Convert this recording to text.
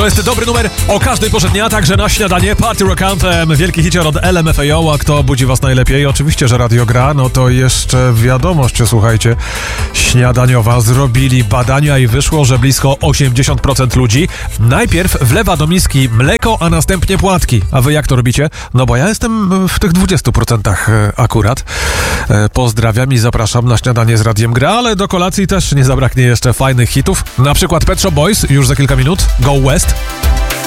To jest dobry numer o każdej porze dnia, także na śniadanie. Party Rock Anthem, wielki hicior od LMFAO. A kto budzi was najlepiej? Oczywiście, że radio gra. No to jeszcze wiadomość, słuchajcie. Śniadaniowa. Zrobili badania i wyszło, że blisko 80% ludzi najpierw wlewa do miski mleko, a następnie płatki. A wy jak to robicie? No bo ja jestem w tych 20% akurat. Pozdrawiam i zapraszam na śniadanie z Radiem Gra, ale do kolacji też nie zabraknie jeszcze fajnych hitów. Na przykład Pet Shop Boys już za kilka minut. Go West.